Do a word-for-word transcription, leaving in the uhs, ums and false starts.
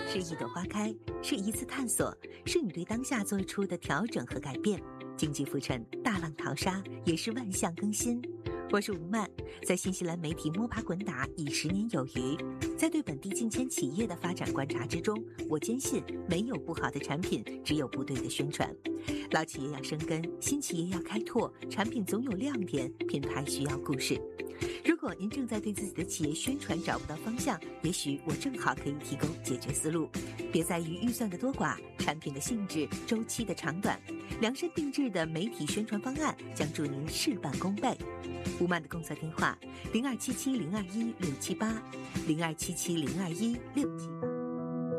是一朵花开，是一次探索，是你对当下做出的调整和改变。经济浮沉，大浪淘沙，也是万象更新。我是吴曼，在新西兰媒体摸爬滚打已十年有余，在对本地近千企业的发展观察之中，我坚信没有不好的产品，只有不对的宣传。老企业要生根，新企业要开拓，产品总有亮点，品牌需要故事。如果您正在对自己的企业宣传找不到方向，也许我正好可以提供解决思路。别在于预算的多寡，产品的性质、周期的长短，量身定制的媒体宣传方案将助您事半功倍。吴曼的工作电话：零二七七零二一六七八，零二七七零二一六七八。